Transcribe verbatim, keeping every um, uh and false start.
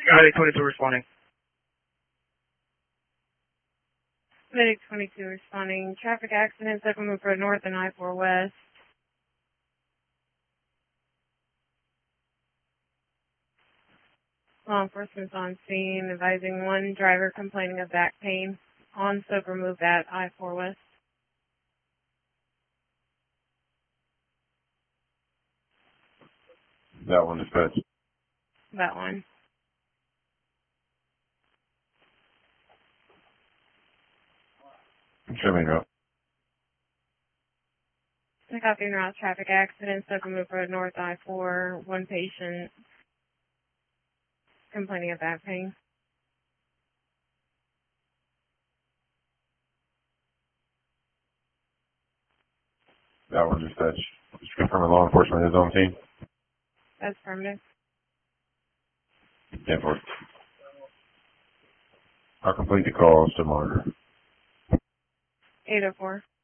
Medic twenty-two responding. Medic twenty-two responding. Traffic accident, Second Loop Road North and I four West. Law enforcement's on scene, advising one driver complaining of back pain on sober move at I four West. That one dispatch. That one. Show me route. Copy en route traffic accident, Second Loop Road North I four, one patient complaining of back pain. That one dispatch. Just confirming law enforcement is on scene. That's affirmative. ten four. I'll complete the calls to monitor. eight oh four.